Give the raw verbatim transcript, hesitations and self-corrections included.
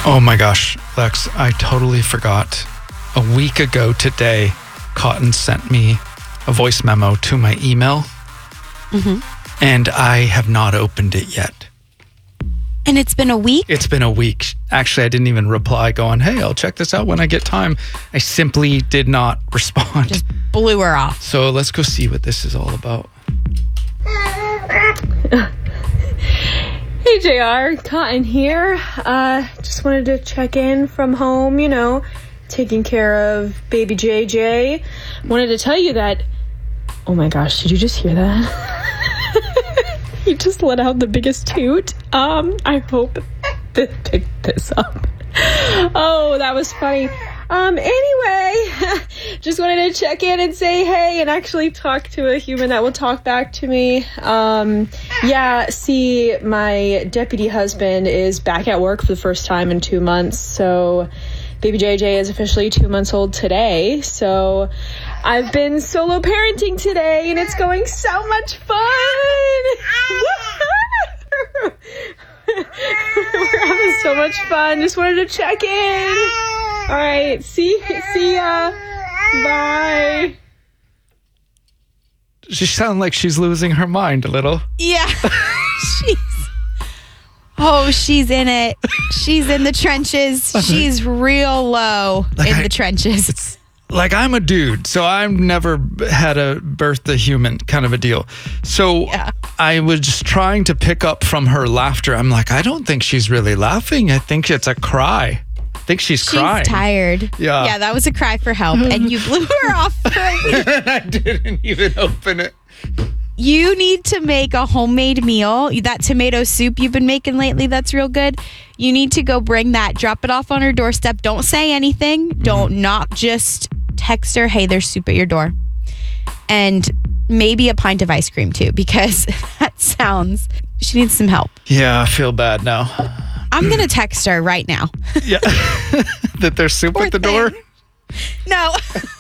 Oh my gosh, Lex, I totally forgot. A week ago today, Cotton sent me a voice memo to my email, mm-hmm. and I have not opened it yet. And it's been a week? It's been a week. Actually, I didn't even reply going, hey, I'll check this out when I get time. I simply did not respond. Just blew her off. So let's go see what this is all about. Hey J R, Cotton here. Uh, just wanted to check in from home, you know, taking care of baby J J. Wanted to tell you that, oh my gosh, did you just hear that? He just let out the biggest toot. Um, I hope that picked this up. Oh, that was funny. Um, anyway, just wanted to check in and say hey and actually talk to a human that will talk back to me. Um, yeah, see, my deputy husband is back at work for the first time in two months. So baby J J is officially two months old today. So I've been solo parenting today and it's going so much fun. We're having so much fun. Just wanted to check in. All right. See, see ya. Bye. She sounds like she's losing her mind a little. Yeah. she's. Oh, she's in it. She's in the trenches. She's real low like in I, the trenches. It's like I'm a dude, so I've never had a birth a human kind of a deal. So yeah. I was just trying to pick up from her laughter. I'm like, I don't think she's really laughing. I think it's a cry. I think she's, she's crying. She's tired. Yeah. Yeah, that was a cry for help. And you blew her off for a week. I didn't even open it. You need to make a homemade meal. That tomato soup you've been making lately, that's real good. You need to go bring that, drop it off on her doorstep. Don't say anything. Mm. Don't not just text her, hey, there's soup at your door. And maybe a pint of ice cream too, because that sounds, she needs some help. Yeah, I feel bad now. I'm going to text her right now. Yeah. That there's soup Poor at the thing. door? No.